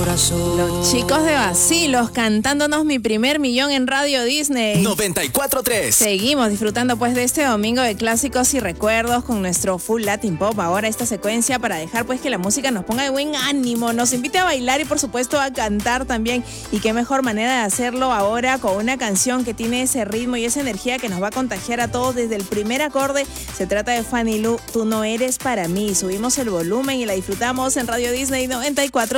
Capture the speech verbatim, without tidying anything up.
corazón. Los chicos de Bacilos cantándonos Mi Primer Millón en Radio Disney. noventa y cuatro punto tres. Seguimos disfrutando pues de este domingo de clásicos y recuerdos con nuestro Full Latin Pop. Ahora esta secuencia para dejar pues que la música nos ponga de buen ánimo, nos invite a bailar y por supuesto a cantar también. Y qué mejor manera de hacerlo ahora con una canción que tiene ese ritmo y esa energía que nos va a contagiar a todos desde el primer acorde. Se trata de Fanny Lu, Tú no eres para mí. Subimos el volumen y la disfrutamos en Radio Disney noventa y cuatro.